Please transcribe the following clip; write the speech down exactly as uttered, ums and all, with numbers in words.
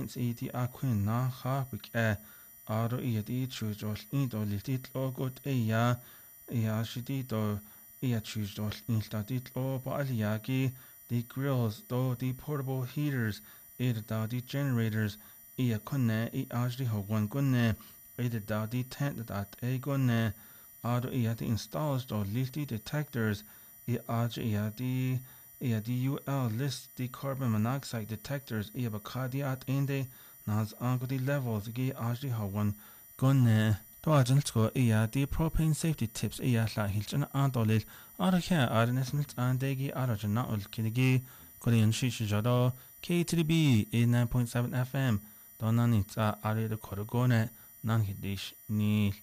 points e di aquin na chapik e aro ia di chujol ido litit logot e ya ia shidi do ia chujol instatit lo ba aliagi the grills do the portable heaters e da di generators ia kunne e ajdi ho one gunne e da di tent that e gunne aro ia di installs do liti detectors e aj ia di ia di U L list the carbon monoxide detectors ia bakadi at inde nas angodi levels gi ajdi ho one gunne to ajin sko ia di propane safety tips ia la hilchen andolil ara kha arnesnit andegi arajna ul kinigi korean shishi jado K T B eighty-nine point seven F M donani ta ari de korgone nan hidish ni